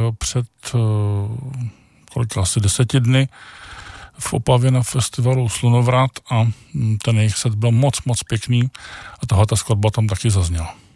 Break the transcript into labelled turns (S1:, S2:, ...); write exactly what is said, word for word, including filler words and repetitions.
S1: před kolik asi deseti dny v Opavě na festivalu Slunovrat a ten jejich set byl moc, moc pěkný a tahle ta skladba tam taky zazněla.